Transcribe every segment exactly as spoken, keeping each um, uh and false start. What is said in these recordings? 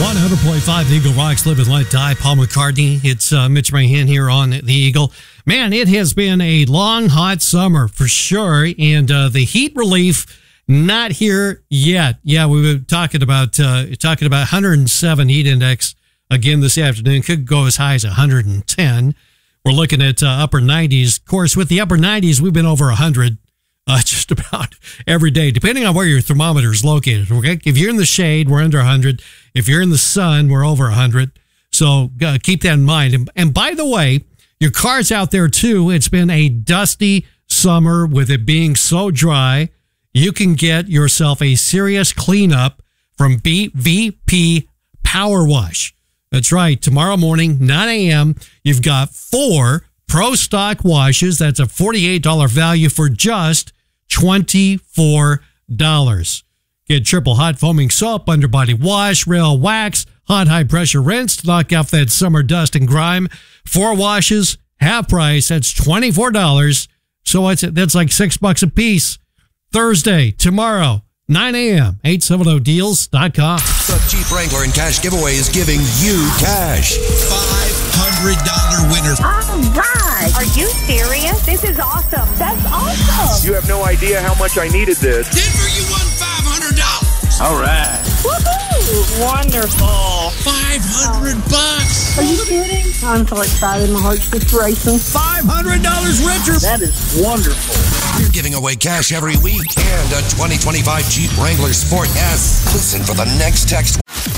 one hundred point five The Eagle Rocks, Live and Let Die, Paul McCartney. It's uh, Mitch Mahan here on The Eagle. Man, it has been a long, hot summer for sure, and uh, the heat relief not here yet. Yeah, we were talking about uh, talking about one hundred seven heat index again this afternoon. Could go as high as one hundred ten. We're looking at uh, upper nineties. Of course, with the upper nineties, we've been over one hundred uh, just about every day, depending on where your thermometer is located. Okay, if you're in the shade, we're under one hundred. If you're in the sun, we're over one hundred. So uh, keep that in mind. And, and by the way, your car's out there too. It's been a dusty summer with it being so dry. You can get yourself a serious cleanup from B V P Power Wash. That's right. Tomorrow morning, nine a.m., you've got four Pro Stock washes. That's a forty-eight dollars value for just twenty-four dollars. Get triple hot foaming soap, underbody wash, rail wax, hot high pressure rinse to knock off that summer dust and grime. Four washes, half price. That's twenty-four dollars. So it's, that's like six bucks a piece. Thursday, tomorrow, nine a.m., eight seventy deals dot com. The Jeep Wrangler and Cash giveaway is giving you cash. five hundred dollars winners. All right. Are you serious? This is awesome. That's awesome. You have no idea how much I needed this. Denver, you won five hundred dollars. All right. Woohoo! Wonderful. five hundred bucks. Are you kidding? I'm so excited. My heart's just racing. five hundred dollars richer. That is wonderful. We're giving away cash every week and a twenty twenty-five Jeep Wrangler Sport S. Listen for the next text.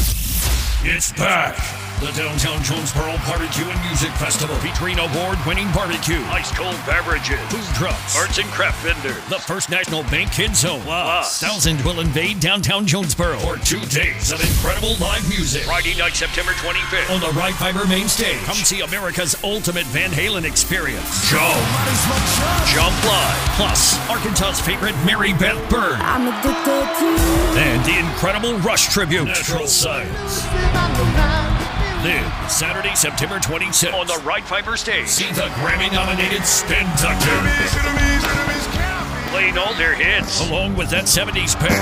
It's back. The Downtown Jonesboro Barbecue and Music Festival, featuring award-winning barbecue, ice-cold beverages, food trucks, arts and craft vendors, the first National Bank Kids Zone, plus thousands will invade downtown Jonesboro for two days of incredible live music. Friday night, September twenty-fifth, on the Right Fiber main stage. Come see America's ultimate Van Halen experience. Jump, Jump Live, plus Arkansas's favorite Mary Beth Byrne, I'm addicted to and the incredible Rush tribute, Natural Science. Then, Saturday, September twenty-sixth, on the Right Fiber stage, see the Grammy-nominated Spin Doctor, playing all their hits, along with that seventies pair.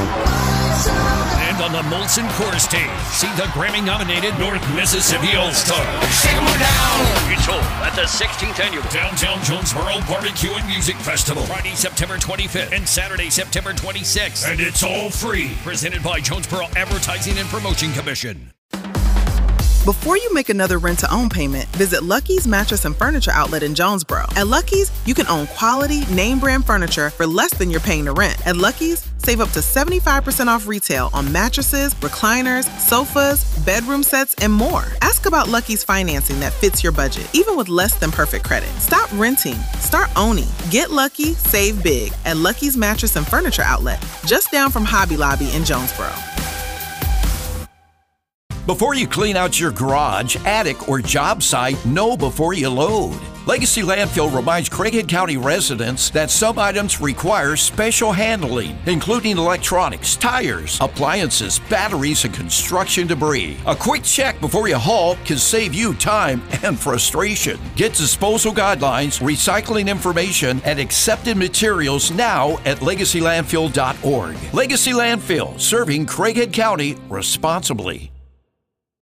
And on the Molson Coors stage, see the Grammy-nominated North Mississippi All-Stars. It's all at the sixteenth Annual Downtown Jonesboro Barbecue and Music Festival, Friday, September twenty-fifth, and Saturday, September twenty-sixth. And it's all free, presented by Jonesboro Advertising and Promotion Commission. Before you make another rent-to-own payment, visit Lucky's Mattress and Furniture Outlet in Jonesboro. At Lucky's, you can own quality, name-brand furniture for less than you're paying to rent. At Lucky's, save up to seventy-five percent off retail on mattresses, recliners, sofas, bedroom sets, and more. Ask about Lucky's financing that fits your budget, even with less than perfect credit. Stop renting. Start owning. Get lucky, save big at Lucky's Mattress and Furniture Outlet, just down from Hobby Lobby in Jonesboro. Before you clean out your garage, attic, or job site, know before you load. Legacy Landfill reminds Craighead County residents that some items require special handling, including electronics, tires, appliances, batteries, and construction debris. A quick check before you haul can save you time and frustration. Get disposal guidelines, recycling information, and accepted materials now at legacy landfill dot org. Legacy Landfill, serving Craighead County responsibly.